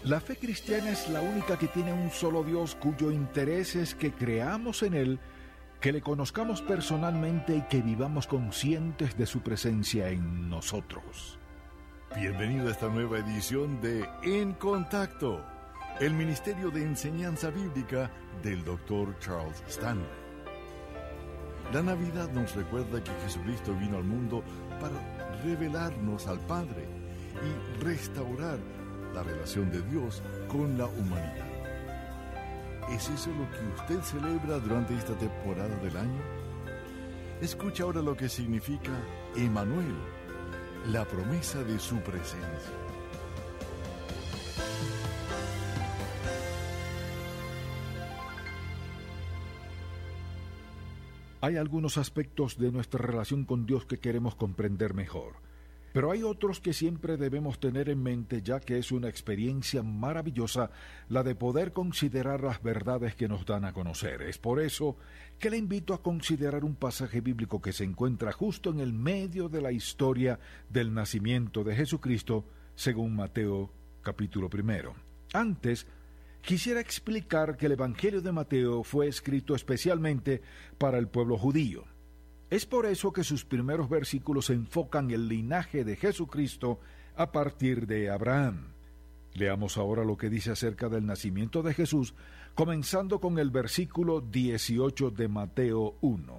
La fe cristiana es la única que tiene un solo Dios cuyo interés es que creamos en Él, que le conozcamos personalmente y que vivamos conscientes de su presencia en nosotros. Bienvenido a esta nueva edición de En Contacto, el Ministerio de Enseñanza Bíblica del Dr. Charles Stanley. La Navidad nos recuerda que Jesucristo vino al mundo para revelarnos al Padre y restaurar la relación de Dios con la humanidad. ¿Es eso lo que usted celebra durante esta temporada del año? Escucha ahora lo que significa Emmanuel, la promesa de su presencia. Hay algunos aspectos de nuestra relación con Dios que queremos comprender mejor, pero hay otros que siempre debemos tener en mente, ya que es una experiencia maravillosa la de poder considerar las verdades que nos dan a conocer. Es por eso que le invito a considerar un pasaje bíblico que se encuentra justo en el medio de la historia del nacimiento de Jesucristo, según Mateo capítulo 1. Antes, quisiera explicar que el Evangelio de Mateo fue escrito especialmente para el pueblo judío. Es por eso que sus primeros versículos enfocan el linaje de Jesucristo a partir de Abraham. Leamos ahora lo que dice acerca del nacimiento de Jesús, comenzando con el versículo 18 de Mateo 1.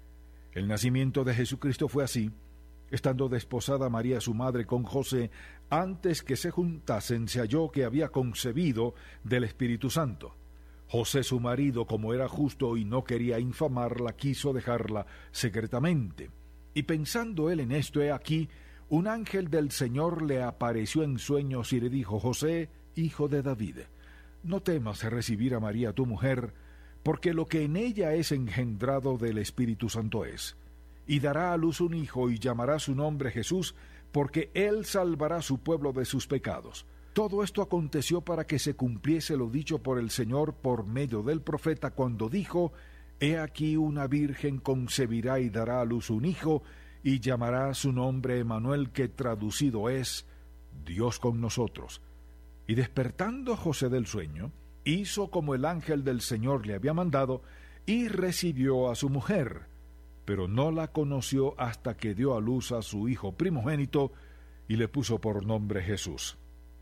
El nacimiento de Jesucristo fue así: estando desposada María su madre con José, antes que se juntasen, se halló que había concebido del Espíritu Santo. José su marido, como era justo y no quería infamarla, quiso dejarla secretamente. Y pensando él en esto, he aquí, un ángel del Señor le apareció en sueños y le dijo: José, hijo de David, no temas recibir a María tu mujer, porque lo que en ella es engendrado del Espíritu Santo es. Y dará a luz un hijo y llamará su nombre Jesús, porque él salvará a su pueblo de sus pecados. Todo esto aconteció para que se cumpliese lo dicho por el Señor por medio del profeta, cuando dijo: He aquí una virgen concebirá y dará a luz un hijo, y llamará su nombre Emmanuel, que traducido es Dios con nosotros. Y despertando José del sueño, hizo como el ángel del Señor le había mandado, y recibió a su mujer, pero no la conoció hasta que dio a luz a su hijo primogénito, y le puso por nombre Jesús.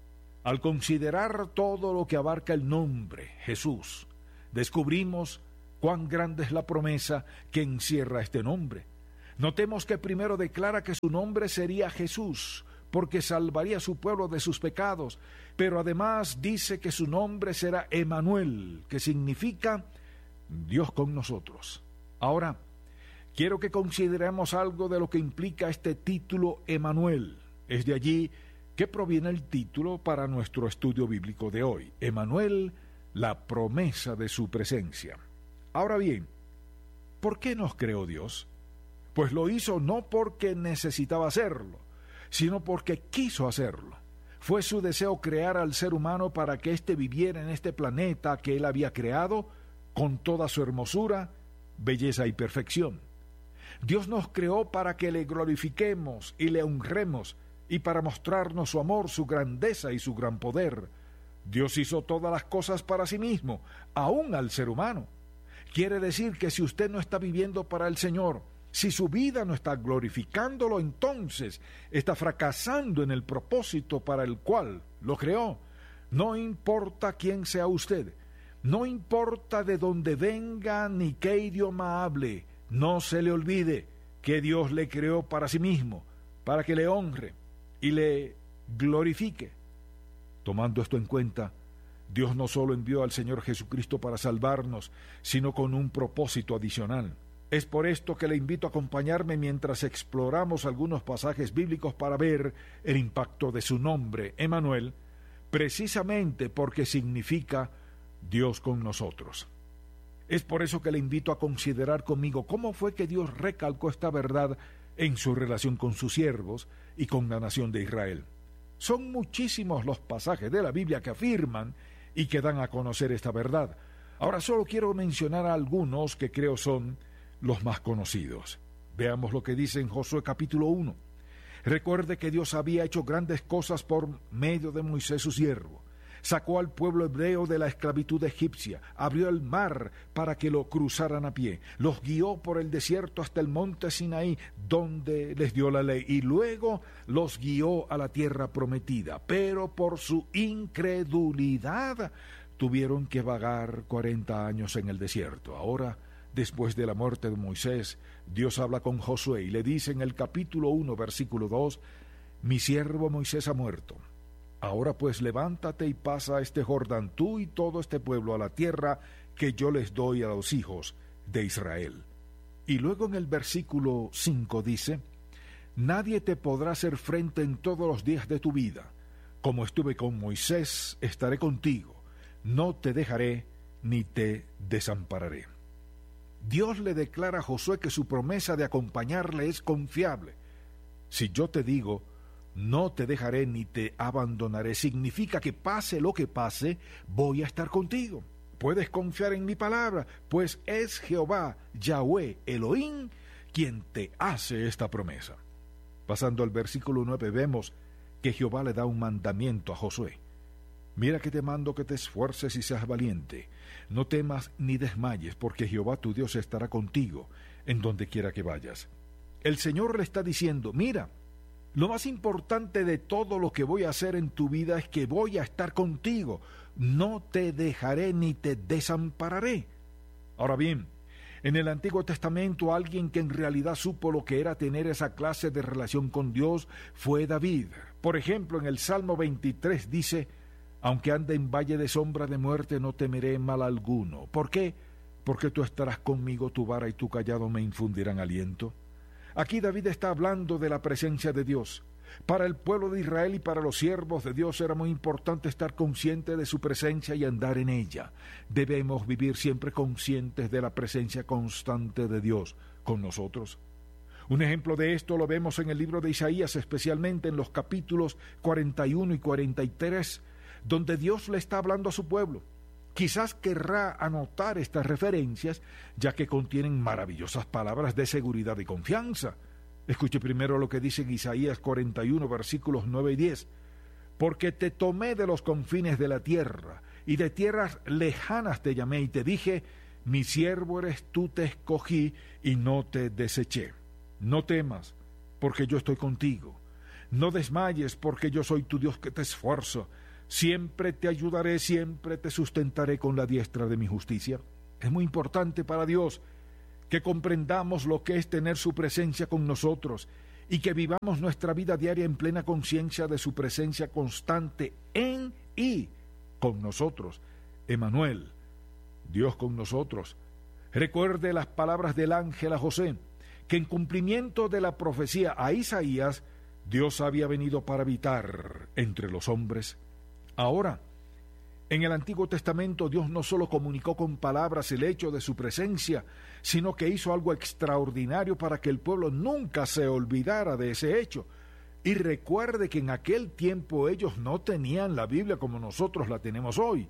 Al considerar todo lo que abarca el nombre Jesús, descubrimos cuán grande es la promesa que encierra este nombre. Notemos que primero declara que su nombre sería Jesús, porque salvaría a su pueblo de sus pecados, pero además dice que su nombre será Emmanuel, que significa Dios con nosotros. Ahora, quiero que consideremos algo de lo que implica este título Emmanuel. Es de allí que proviene el título para nuestro estudio bíblico de hoy: Emmanuel, la promesa de su presencia. Ahora bien, ¿por qué nos creó Dios? Pues lo hizo no porque necesitaba hacerlo, sino porque quiso hacerlo. Fue su deseo crear al ser humano para que éste viviera en este planeta que él había creado, con toda su hermosura, belleza y perfección. Dios nos creó para que le glorifiquemos y le honremos, y para mostrarnos su amor, su grandeza y su gran poder. Dios hizo todas las cosas para sí mismo, aún al ser humano. Quiere decir que si usted no está viviendo para el Señor, si su vida no está glorificándolo, entonces está fracasando en el propósito para el cual lo creó. No importa quién sea usted, no importa de dónde venga ni qué idioma hable, no se le olvide que Dios le creó para sí mismo, para que le honre y le glorifique. Tomando esto en cuenta, Dios no solo envió al Señor Jesucristo para salvarnos, sino con un propósito adicional. Es por esto que le invito a acompañarme mientras exploramos algunos pasajes bíblicos para ver el impacto de su nombre, Emmanuel, precisamente porque significa Dios con nosotros. Es por eso que le invito a considerar conmigo cómo fue que Dios recalcó esta verdad en su relación con sus siervos y con la nación de Israel. Son muchísimos los pasajes de la Biblia que afirman y que dan a conocer esta verdad. Ahora solo quiero mencionar a algunos que creo son los más conocidos. Veamos lo que dice en Josué capítulo 1. Recuerde que Dios había hecho grandes cosas por medio de Moisés su siervo. Sacó al pueblo hebreo de la esclavitud egipcia, abrió el mar para que lo cruzaran a pie, los guió por el desierto hasta el monte Sinaí, donde les dio la ley, y luego los guió a la tierra prometida. Pero por su incredulidad tuvieron que vagar 40 años en el desierto. Ahora, después de la muerte de Moisés, Dios habla con Josué y le dice en el capítulo 1, versículo 2, «Mi siervo Moisés ha muerto. Ahora pues levántate y pasa este Jordán, tú y todo este pueblo, a la tierra que yo les doy a los hijos de Israel». Y luego en el versículo 5 dice, «Nadie te podrá hacer frente en todos los días de tu vida. Como estuve con Moisés, estaré contigo. No te dejaré ni te desampararé». Dios le declara a Josué que su promesa de acompañarle es confiable. Si yo te digo, no te dejaré ni te abandonaré, significa que pase lo que pase, voy a estar contigo. Puedes confiar en mi palabra, pues es Jehová, Yahweh, Elohim, quien te hace esta promesa. Pasando al versículo 9, vemos que Jehová le da un mandamiento a Josué. «Mira que te mando que te esfuerces y seas valiente. No temas ni desmayes, porque Jehová tu Dios estará contigo en donde quiera que vayas». El Señor le está diciendo, mira, lo más importante de todo lo que voy a hacer en tu vida es que voy a estar contigo. No te dejaré ni te desampararé. Ahora bien, en el Antiguo Testamento alguien que en realidad supo lo que era tener esa clase de relación con Dios fue David. Por ejemplo, en el Salmo 23 dice, «Aunque ande en valle de sombra de muerte, no temeré mal alguno». ¿Por qué? Porque tú estarás conmigo, tu vara y tu cayado me infundirán aliento. Aquí David está hablando de la presencia de Dios. Para el pueblo de Israel y para los siervos de Dios era muy importante estar consciente de su presencia y andar en ella. Debemos vivir siempre conscientes de la presencia constante de Dios con nosotros. Un ejemplo de esto lo vemos en el libro de Isaías, especialmente en los capítulos 41 y 43, donde Dios le está hablando a su pueblo. Quizás querrá anotar estas referencias, ya que contienen maravillosas palabras de seguridad y confianza. Escuche primero lo que dice en Isaías 41, versículos 9 y 10. «Porque te tomé de los confines de la tierra, y de tierras lejanas te llamé, y te dije, mi siervo eres tú, te escogí, y no te deseché. No temas, porque yo estoy contigo. No desmayes, porque yo soy tu Dios que te esfuerzo. Siempre te ayudaré, siempre te sustentaré con la diestra de mi justicia». Es muy importante para Dios que comprendamos lo que es tener su presencia con nosotros y que vivamos nuestra vida diaria en plena conciencia de su presencia constante en y con nosotros. Emmanuel, Dios con nosotros. Recuerde las palabras del ángel a José, que en cumplimiento de la profecía a Isaías, Dios había venido para habitar entre los hombres. Ahora, en el Antiguo Testamento Dios no solo comunicó con palabras el hecho de su presencia, sino que hizo algo extraordinario para que el pueblo nunca se olvidara de ese hecho. Y recuerde que en aquel tiempo ellos no tenían la Biblia como nosotros la tenemos hoy.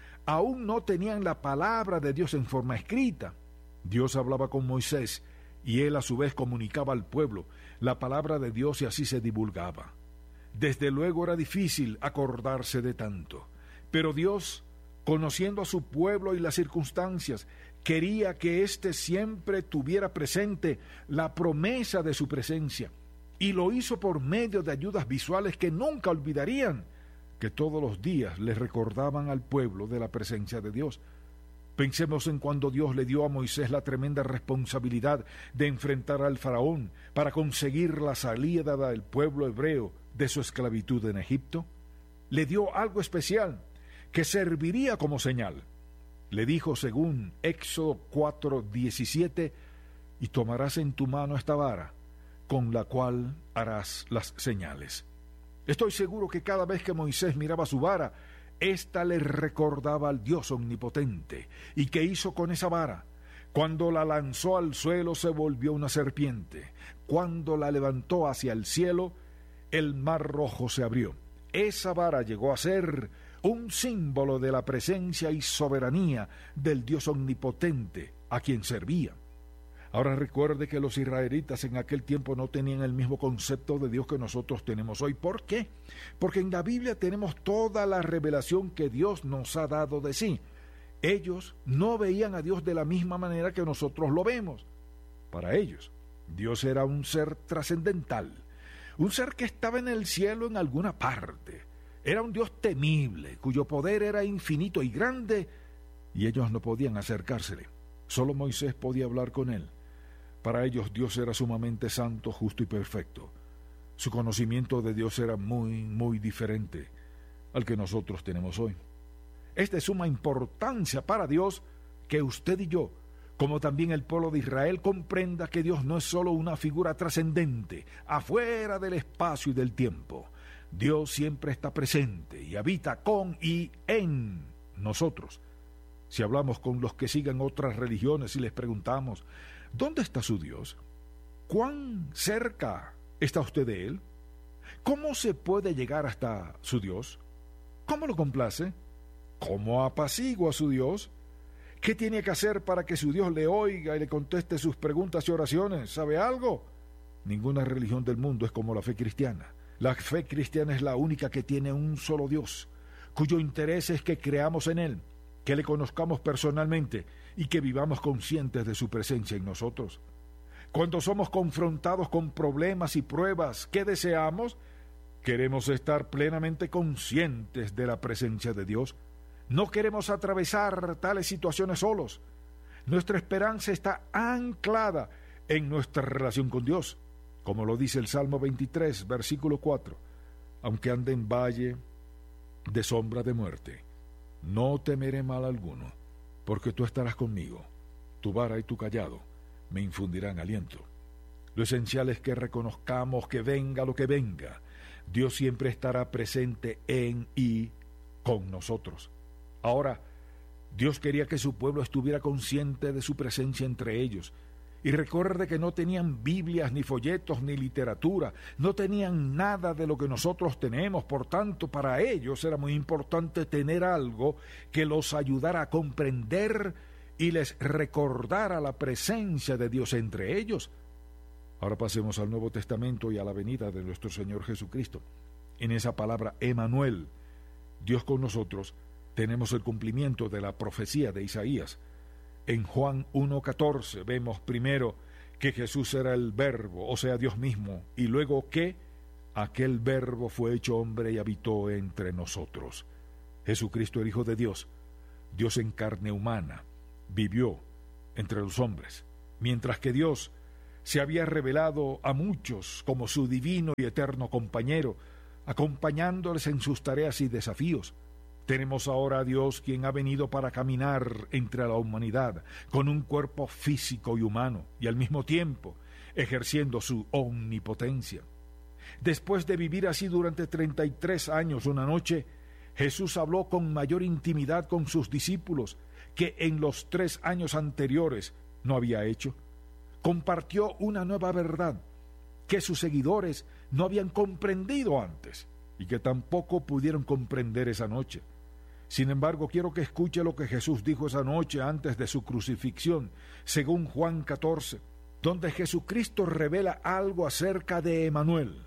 Aún no tenían la palabra de Dios en forma escrita. Dios hablaba con Moisés y él a su vez comunicaba al pueblo la palabra de Dios y así se divulgaba. Desde luego era difícil acordarse de tanto, pero Dios, conociendo a su pueblo y las circunstancias, quería que éste siempre tuviera presente la promesa de su presencia, y lo hizo por medio de ayudas visuales que nunca olvidarían, que todos los días les recordaban al pueblo de la presencia de Dios. Pensemos en cuando Dios le dio a Moisés la tremenda responsabilidad de enfrentar al faraón para conseguir la salida del pueblo hebreo de su esclavitud en Egipto. Le dio algo especial que serviría como señal. Le dijo, según Éxodo 4:17, y tomarás en tu mano esta vara, con la cual harás las señales. Estoy seguro que cada vez que Moisés miraba su vara, ésta le recordaba al Dios omnipotente. ¿Y qué hizo con esa vara? Cuando la lanzó al suelo se volvió una serpiente. Cuando la levantó hacia el cielo, el mar rojo se abrió. Esa vara llegó a ser un símbolo de la presencia y soberanía del Dios omnipotente a quien servía. Ahora recuerde que los israelitas en aquel tiempo no tenían el mismo concepto de Dios que nosotros tenemos hoy. ¿Por qué? Porque en la Biblia tenemos toda la revelación que Dios nos ha dado de sí. Ellos no veían a Dios de la misma manera que nosotros lo vemos. Para ellos, Dios era un ser trascendental, un ser que estaba en el cielo en alguna parte. Era un Dios temible, cuyo poder era infinito y grande, y ellos no podían acercársele. Solo Moisés podía hablar con él. Para ellos Dios era sumamente santo, justo y perfecto. Su conocimiento de Dios era muy diferente al que nosotros tenemos hoy. Es de suma importancia para Dios que usted y yo, como también el pueblo de Israel, comprenda que Dios no es solo una figura trascendente, afuera del espacio y del tiempo. Dios siempre está presente y habita con y en nosotros. Si hablamos con los que sigan otras religiones y les preguntamos, ¿dónde está su Dios? ¿Cuán cerca está usted de Él? ¿Cómo se puede llegar hasta su Dios? ¿Cómo lo complace? ¿Cómo apacigua a su Dios? ¿Qué tiene que hacer para que su Dios le oiga y le conteste sus preguntas y oraciones? ¿Sabe algo? Ninguna religión del mundo es como la fe cristiana. La fe cristiana es la única que tiene un solo Dios, cuyo interés es que creamos en Él, que le conozcamos personalmente y que vivamos conscientes de su presencia en nosotros. Cuando somos confrontados con problemas y pruebas, ¿qué deseamos? Queremos estar plenamente conscientes de la presencia de Dios. No queremos atravesar tales situaciones solos. Nuestra esperanza está anclada en nuestra relación con Dios, como lo dice el Salmo 23, versículo 4. Aunque ande en valle de sombra de muerte, no temeré mal alguno, porque tú estarás conmigo. Tu vara y tu cayado me infundirán aliento. Lo esencial es que reconozcamos que venga lo que venga, Dios siempre estará presente en y con nosotros. Ahora, Dios quería que su pueblo estuviera consciente de su presencia entre ellos. Y recuerde que no tenían Biblias, ni folletos, ni literatura, no tenían nada de lo que nosotros tenemos. Por tanto, para ellos era muy importante tener algo que los ayudara a comprender y les recordara la presencia de Dios entre ellos. Ahora pasemos al Nuevo Testamento y a la venida de nuestro Señor Jesucristo. En esa palabra Emanuel, Dios con nosotros, tenemos el cumplimiento de la profecía de Isaías. En Juan 1:14 vemos primero que Jesús era el Verbo, o sea, Dios mismo, y luego que aquel Verbo fue hecho hombre y habitó entre nosotros. Jesucristo, el Hijo de Dios, Dios en carne humana, vivió entre los hombres, mientras que Dios se había revelado a muchos como su divino y eterno compañero, acompañándoles en sus tareas y desafíos. Tenemos ahora a Dios quien ha venido para caminar entre la humanidad con un cuerpo físico y humano y al mismo tiempo ejerciendo su omnipotencia. Después de vivir así durante 33 años una noche, Jesús habló con mayor intimidad con sus discípulos que en los 3 años anteriores no había hecho. Compartió una nueva verdad que sus seguidores no habían comprendido antes y que tampoco pudieron comprender esa noche. Sin embargo, quiero que escuche lo que Jesús dijo esa noche antes de su crucifixión, según Juan 14, donde Jesucristo revela algo acerca de Emanuel,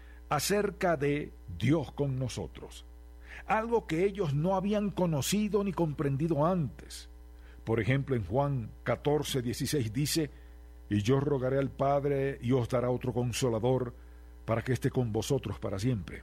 acerca de Dios con nosotros, algo que ellos no habían conocido ni comprendido antes. Por ejemplo, en Juan 14:16 dice: y yo rogaré al Padre y os dará otro consolador para que esté con vosotros para siempre.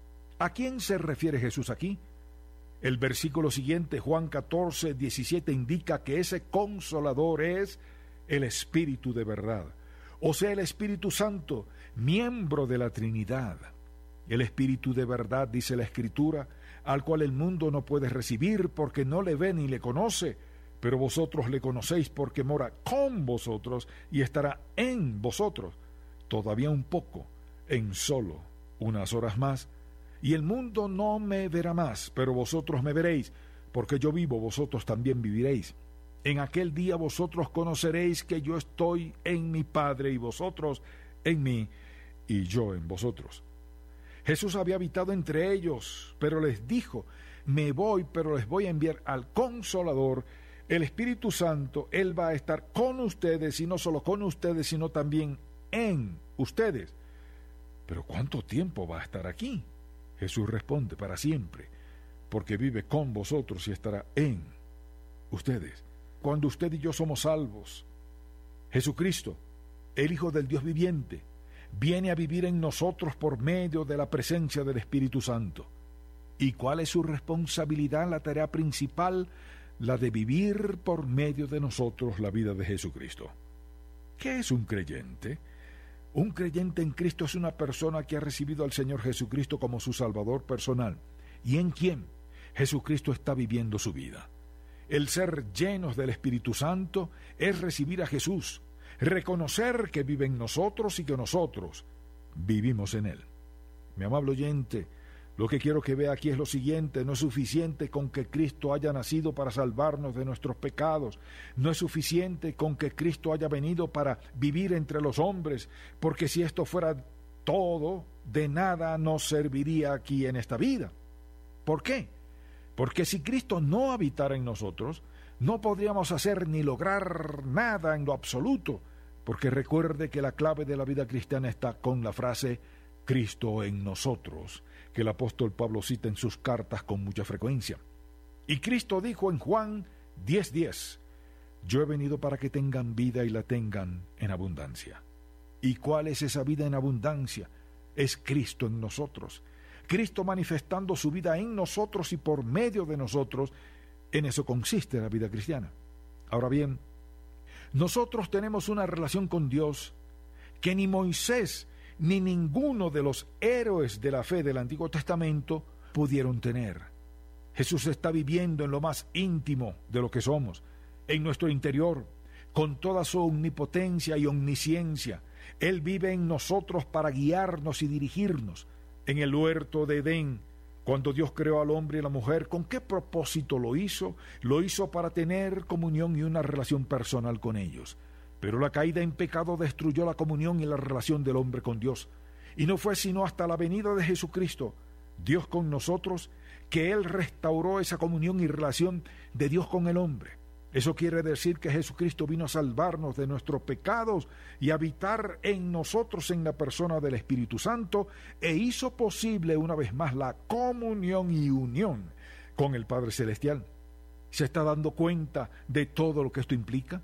¿A quién se refiere Jesús aquí? El versículo siguiente, Juan 14:17, indica que ese consolador es el Espíritu de verdad, o sea, el Espíritu Santo, miembro de la Trinidad. El Espíritu de verdad, dice la Escritura, al cual el mundo no puede recibir porque no le ve ni le conoce, pero vosotros le conocéis porque mora con vosotros y estará en vosotros. Todavía un poco, en solo unas horas más, y el mundo no me verá más, pero vosotros me veréis, porque yo vivo, vosotros también viviréis. En aquel día vosotros conoceréis que yo estoy en mi Padre y vosotros en mí y yo en vosotros. Jesús había habitado entre ellos, pero les dijo: me voy, pero les voy a enviar al Consolador, El Espíritu Santo, Él va a estar con ustedes, y no solo con ustedes, sino también en ustedes. ¿Pero cuánto tiempo va a estar aquí? Jesús responde: para siempre, porque vive con vosotros y estará en ustedes. Cuando usted y yo somos salvos, Jesucristo, el Hijo del Dios viviente, viene a vivir en nosotros por medio de la presencia del Espíritu Santo. ¿Y cuál es su responsabilidad? La tarea principal, la de vivir por medio de nosotros la vida de Jesucristo. ¿Qué es un creyente? Un creyente en Cristo es una persona que ha recibido al Señor Jesucristo como su Salvador personal, y en quien Jesucristo está viviendo su vida. El ser llenos del Espíritu Santo es recibir a Jesús, reconocer que vive en nosotros y que nosotros vivimos en Él. Mi amable oyente, lo que quiero que vea aquí es lo siguiente: no es suficiente con que Cristo haya nacido para salvarnos de nuestros pecados, no es suficiente con que Cristo haya venido para vivir entre los hombres, porque si esto fuera todo, de nada nos serviría aquí en esta vida. ¿Por qué? Porque si Cristo no habitara en nosotros, no podríamos hacer ni lograr nada en lo absoluto, porque recuerde que la clave de la vida cristiana está con la frase Cristo en nosotros, que el apóstol Pablo cita en sus cartas con mucha frecuencia. Y Cristo dijo en Juan 10:10, yo he venido para que tengan vida y la tengan en abundancia. ¿Y cuál es esa vida en abundancia? Es Cristo en nosotros. Cristo manifestando su vida en nosotros y por medio de nosotros. En eso consiste la vida cristiana. Ahora bien, nosotros tenemos una relación con Dios que ni Moisés ni ninguno de los héroes de la fe del Antiguo Testamento pudieron tener. Jesús está viviendo en lo más íntimo de lo que somos, en nuestro interior, con toda su omnipotencia y omnisciencia. Él vive en nosotros para guiarnos y dirigirnos. En el huerto de Edén, cuando Dios creó al hombre y la mujer, ¿con qué propósito lo hizo? Lo hizo para tener comunión y una relación personal con ellos. Pero la caída en pecado destruyó la comunión y la relación del hombre con Dios. Y no fue sino hasta la venida de Jesucristo, Dios con nosotros, que Él restauró esa comunión y relación de Dios con el hombre. Eso quiere decir que Jesucristo vino a salvarnos de nuestros pecados y habitar en nosotros en la persona del Espíritu Santo, e hizo posible una vez más la comunión y unión con el Padre Celestial. ¿Se está dando cuenta de todo lo que esto implica?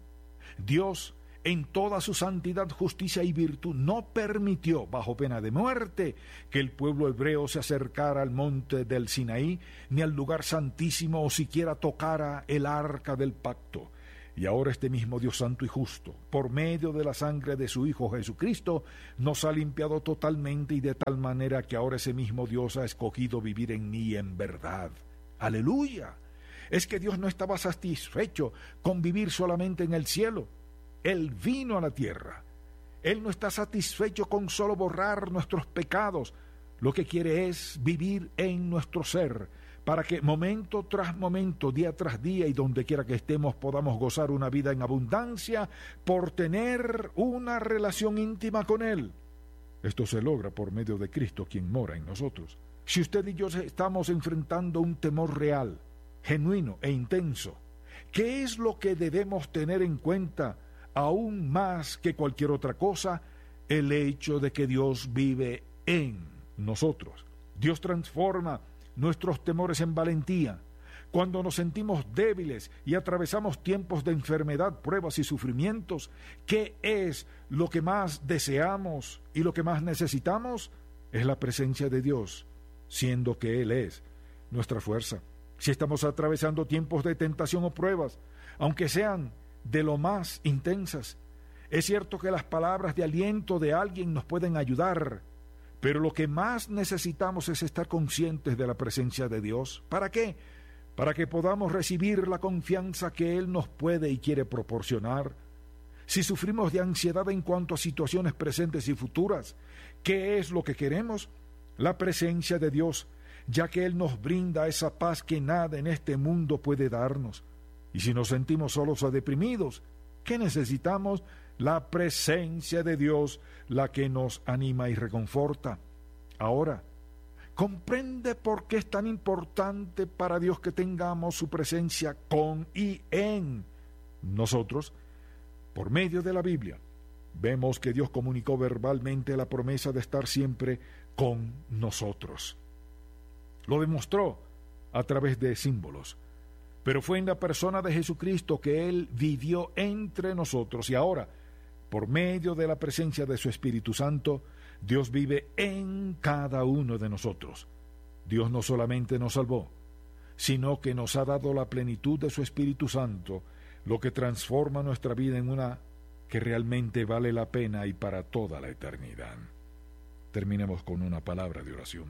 Dios, en toda su santidad, justicia y virtud, no permitió, bajo pena de muerte, que el pueblo hebreo se acercara al monte del Sinaí, ni al lugar santísimo, o siquiera tocara el arca del pacto. Y ahora este mismo Dios santo y justo, por medio de la sangre de su Hijo Jesucristo, nos ha limpiado totalmente, y de tal manera que ahora ese mismo Dios ha escogido vivir en mí en verdad. ¡Aleluya! Es que Dios no estaba satisfecho con vivir solamente en el cielo. Él vino a la tierra. Él no está satisfecho con solo borrar nuestros pecados. Lo que quiere es vivir en nuestro ser, para que momento tras momento, día tras día y donde quiera que estemos, podamos gozar una vida en abundancia por tener una relación íntima con Él. Esto se logra por medio de Cristo, quien mora en nosotros. Si usted y yo estamos enfrentando un temor real, genuino e intenso, ¿qué es lo que debemos tener en cuenta? Aún más que cualquier otra cosa, el hecho de que Dios vive en nosotros. Dios transforma nuestros temores en valentía. Cuando nos sentimos débiles y atravesamos tiempos de enfermedad, pruebas y sufrimientos, ¿qué es lo que más deseamos y lo que más necesitamos? Es la presencia de Dios, siendo que Él es nuestra fuerza. Si estamos atravesando tiempos de tentación o pruebas, aunque sean de lo más intensas, es cierto que las palabras de aliento de alguien nos pueden ayudar, pero lo que más necesitamos es estar conscientes de la presencia de Dios. ¿Para qué? Para que podamos recibir la confianza que Él nos puede y quiere proporcionar. Si sufrimos de ansiedad en cuanto a situaciones presentes y futuras, ¿qué es lo que queremos? La presencia de Dios, ya que Él nos brinda esa paz que nada en este mundo puede darnos. Y si nos sentimos solos o deprimidos, ¿qué necesitamos? La presencia de Dios, la que nos anima y reconforta. Ahora, ¿Comprende por qué es tan importante para Dios que tengamos su presencia con y en nosotros? Por medio de la Biblia, vemos que Dios comunicó verbalmente la promesa de estar siempre con nosotros. Lo demostró a través de símbolos, pero fue en la persona de Jesucristo que Él vivió entre nosotros, y ahora, por medio de la presencia de su Espíritu Santo, Dios vive en cada uno de nosotros. Dios no solamente nos salvó, sino que nos ha dado la plenitud de su Espíritu Santo, lo que transforma nuestra vida en una que realmente vale la pena y para toda la eternidad. Terminemos con una palabra de oración.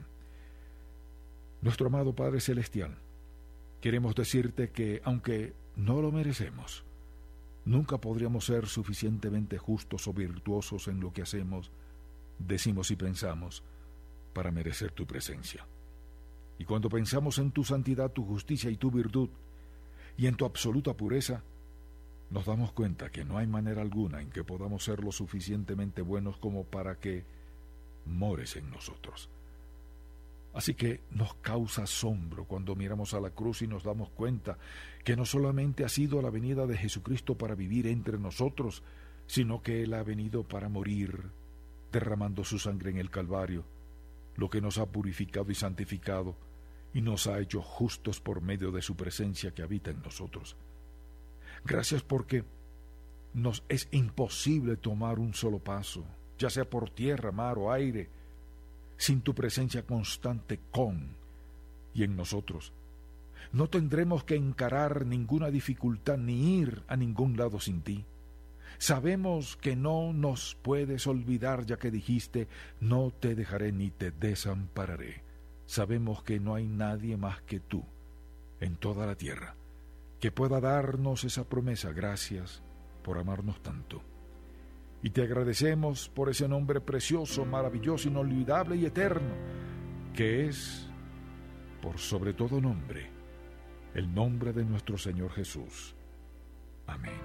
Nuestro amado Padre Celestial, queremos decirte que, aunque no lo merecemos, nunca podríamos ser suficientemente justos o virtuosos en lo que hacemos, decimos y pensamos para merecer tu presencia. Y cuando pensamos en tu santidad, tu justicia y tu virtud, y en tu absoluta pureza, nos damos cuenta que no hay manera alguna en que podamos ser lo suficientemente buenos como para que mores en nosotros. Así que nos causa asombro cuando miramos a la cruz y nos damos cuenta que no solamente ha sido la venida de Jesucristo para vivir entre nosotros, sino que Él ha venido para morir, derramando su sangre en el Calvario, lo que nos ha purificado y santificado, y nos ha hecho justos por medio de su presencia que habita en nosotros. Gracias porque nos es imposible tomar un solo paso, ya sea por tierra, mar o aire, sin tu presencia constante con y en nosotros. No tendremos que encarar ninguna dificultad ni ir a ningún lado sin ti. Sabemos que no nos puedes olvidar, ya que dijiste, no te dejaré ni te desampararé. Sabemos que no hay nadie más que tú en toda la tierra que pueda darnos esa promesa. Gracias por amarnos tanto. Y te agradecemos por ese nombre precioso, maravilloso, inolvidable y eterno, que es, por sobre todo nombre, el nombre de nuestro Señor Jesús. Amén.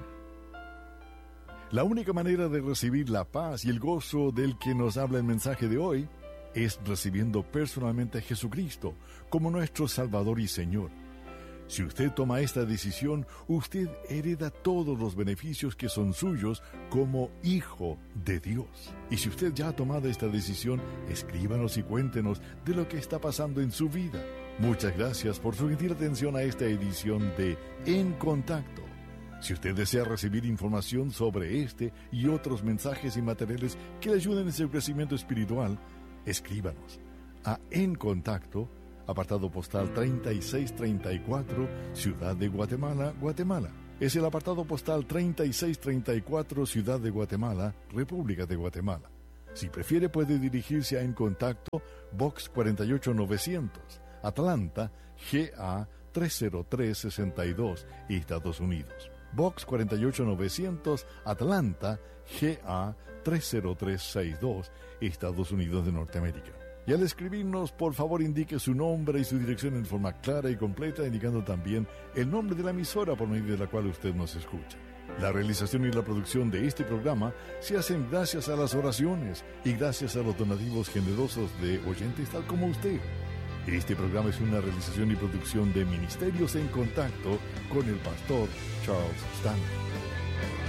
La única manera de recibir la paz y el gozo del que nos habla el mensaje de hoy es recibiendo personalmente a Jesucristo como nuestro Salvador y Señor. Si usted toma esta decisión, usted hereda todos los beneficios que son suyos como hijo de Dios. Y si usted ya ha tomado esta decisión, escríbanos y cuéntenos de lo que está pasando en su vida. Muchas gracias por su gentil atención a esta edición de En Contacto. Si usted desea recibir información sobre este y otros mensajes y materiales que le ayuden en su crecimiento espiritual, escríbanos a En Contacto, apartado postal 3634, Ciudad de Guatemala, Guatemala. Es el apartado postal 3634, Ciudad de Guatemala, República de Guatemala. Si prefiere, puede dirigirse a En Contacto, Box 48900, Atlanta, GA 30362, Estados Unidos. Box 48900, Atlanta, GA 30362, Estados Unidos de Norteamérica. Y al escribirnos, por favor, indique su nombre y su dirección en forma clara y completa, indicando también el nombre de la emisora por medio de la cual usted nos escucha. La realización y la producción de este programa se hacen gracias a las oraciones y gracias a los donativos generosos de oyentes tal como usted. Este programa es una realización y producción de Ministerios en Contacto con el pastor Charles Stanley.